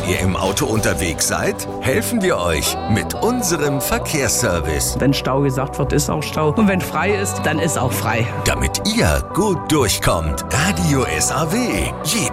ihr im Auto unterwegs seid, helfen wir euch mit unserem Verkehrsservice. Wenn Stau gesagt wird, ist auch Stau. Und wenn frei ist, dann ist auch frei. Damit ihr gut durchkommt. Radio SAW. Jeden